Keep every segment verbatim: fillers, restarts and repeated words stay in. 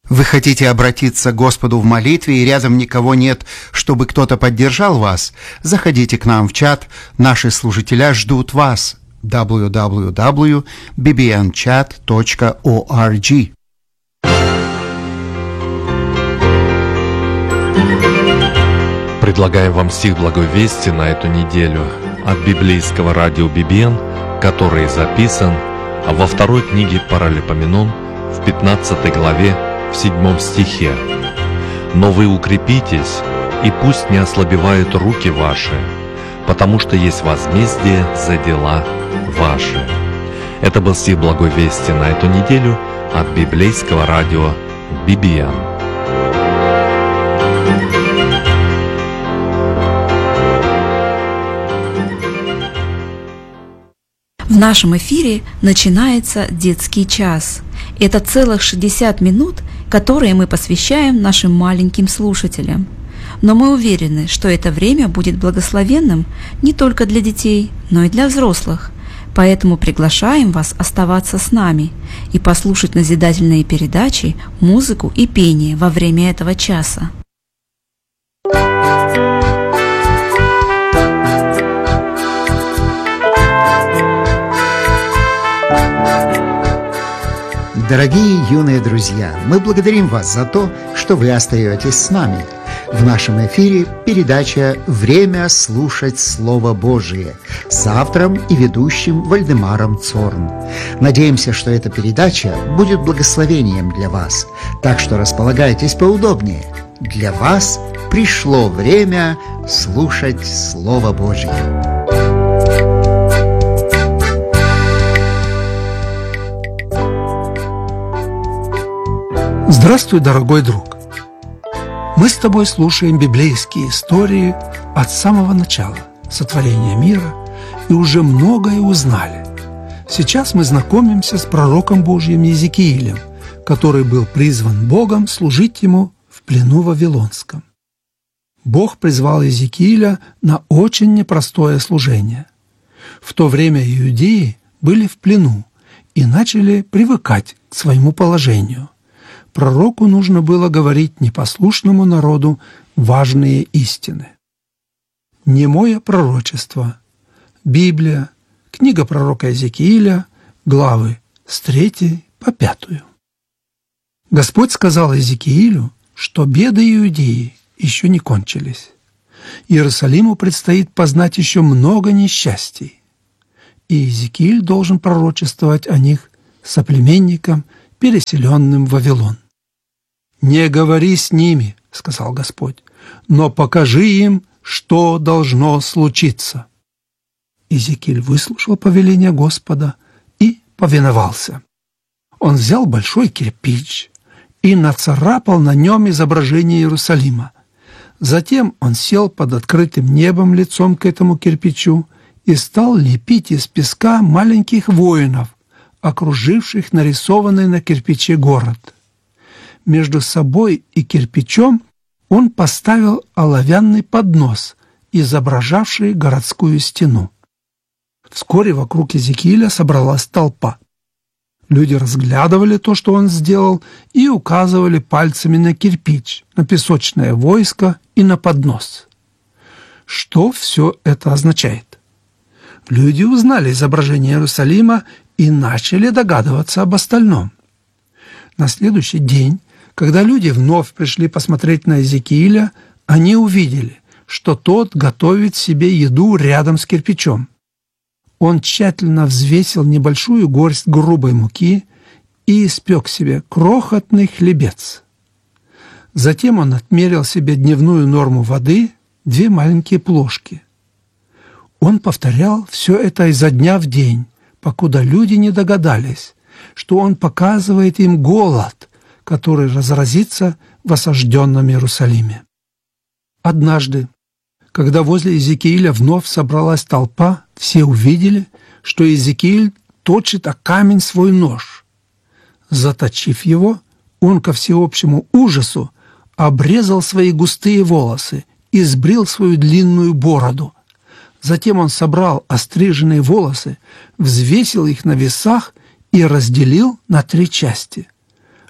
Вы хотите обратиться к Господу в молитве, и рядом никого нет, чтобы кто-то поддержал вас? Заходите к нам в чат, наши служителя ждут вас. дабл ю дабл ю дабл ю точка би би эн чат точка орг. Предлагаем вам стих Благой Вести на эту неделю от библейского радио би би эн, который записан во второй книге Паралипоменон в пятнадцатой главе в седьмом стихе. «Но вы укрепитесь, и пусть не ослабевают руки ваши, потому что есть возмездие за дела ваши». Это был стих Благой Вести на эту неделю от библейского радио би би эн. В нашем эфире начинается детский час. Это целых шестьдесят минут, которые мы посвящаем нашим маленьким слушателям. Но мы уверены, что это время будет благословенным не только для детей, но и для взрослых. Поэтому приглашаем вас оставаться с нами и послушать назидательные передачи, музыку и пение во время этого часа. Дорогие юные друзья, мы благодарим вас за то, что вы остаетесь с нами. В нашем эфире передача «Время слушать Слово Божие» с автором и ведущим Вальдемаром Цорн. Надеемся, что эта передача будет благословением для вас, так что располагайтесь поудобнее. Для вас пришло время слушать Слово Божие. Здравствуй, дорогой друг! Мы с тобой слушаем библейские истории от самого начала сотворения мира и уже многое узнали. Сейчас мы знакомимся с пророком Божьим Иезекиилем, который был призван Богом служить ему в плену вавилонском. Бог призвал Иезекииля на очень непростое служение. В то время иудеи были в плену и начали привыкать к своему положению. Пророку нужно было говорить непослушному народу важные истины. Немое пророчество. Библия. Книга пророка Иезекииля. Главы с третьей по пятую. Господь сказал Иезекиилю, что беды Иудеи еще не кончились. Иерусалиму предстоит познать еще много несчастий. И Иезекииль должен пророчествовать о них соплеменникам, переселенным в Вавилон. «Не говори с ними, — сказал Господь, — но покажи им, что должно случиться». Иезекииль выслушал повеление Господа и повиновался. Он взял большой кирпич и нацарапал на нем изображение Иерусалима. Затем он сел под открытым небом лицом к этому кирпичу и стал лепить из песка маленьких воинов, окруживших нарисованный на кирпиче город. Между собой и кирпичом он поставил оловянный поднос, изображавший городскую стену. Вскоре вокруг Иезекииля собралась толпа. Люди разглядывали то, что он сделал, и указывали пальцами на кирпич, на песочное войско и на поднос. Что все это означает? Люди узнали изображение Иерусалима и начали догадываться об остальном. На следующий день, когда люди вновь пришли посмотреть на Иезекииля, они увидели, что тот готовит себе еду рядом с кирпичом. Он тщательно взвесил небольшую горсть грубой муки и испек себе крохотный хлебец. Затем он отмерил себе дневную норму воды, две маленькие плошки. Он повторял все это изо дня в день, покуда люди не догадались, что он показывает им голод, который разразится в осажденном Иерусалиме. Однажды, когда возле Иезекииля вновь собралась толпа, все увидели, что Иезекииль точит о камень свой нож. Заточив его, он ко всеобщему ужасу обрезал свои густые волосы и сбрил свою длинную бороду. Затем он собрал остриженные волосы, взвесил их на весах и разделил на три части.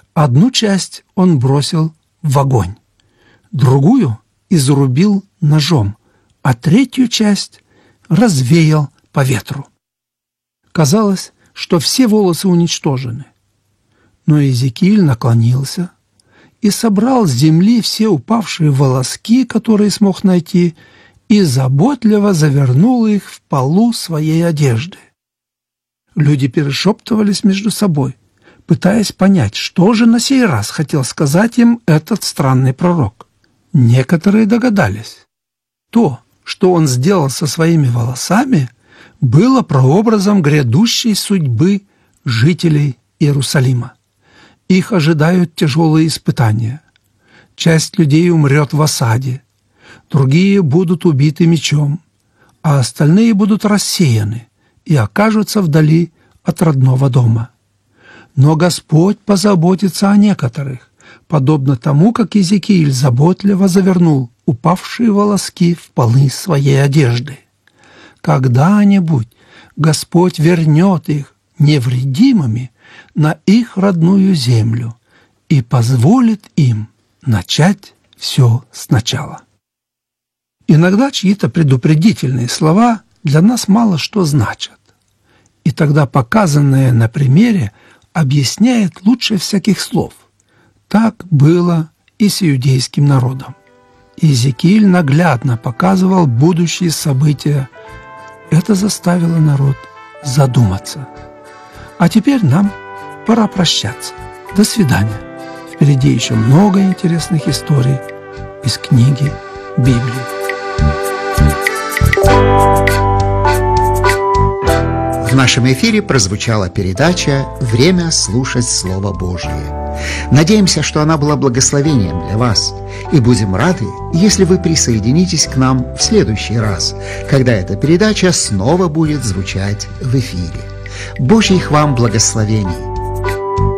Одну часть он бросил в огонь, другую изрубил ножом, а третью часть развеял по ветру. Казалось, что все волосы уничтожены. Но Иезекииль наклонился и собрал с земли все упавшие волоски, которые смог найти, и заботливо завернул их в полу своей одежды. Люди перешептывались между собой, пытаясь понять, что же на сей раз хотел сказать им этот странный пророк. Некоторые догадались. То, что он сделал со своими волосами, было прообразом грядущей судьбы жителей Иерусалима. Их ожидают тяжелые испытания. Часть людей умрет в осаде, другие будут убиты мечом, а остальные будут рассеяны и окажутся вдали от родного дома. Но Господь позаботится о некоторых, подобно тому, как Иезекииль заботливо завернул упавшие волоски в полы своей одежды. Когда-нибудь Господь вернет их невредимыми на их родную землю и позволит им начать все сначала. Иногда чьи-то предупредительные слова для нас мало что значат, и тогда показанное на примере объясняет лучше всяких слов. Так было и с иудейским народом. Иезекииль наглядно показывал будущие события. Это заставило народ задуматься. А теперь нам пора прощаться. До свидания. Впереди еще много интересных историй из книги Библии. В нашем эфире прозвучала передача «Время слушать Слово Божие». Надеемся, что она была благословением для вас, и будем рады, если вы присоединитесь к нам в следующий раз, когда эта передача снова будет звучать в эфире. Божьих вам благословений!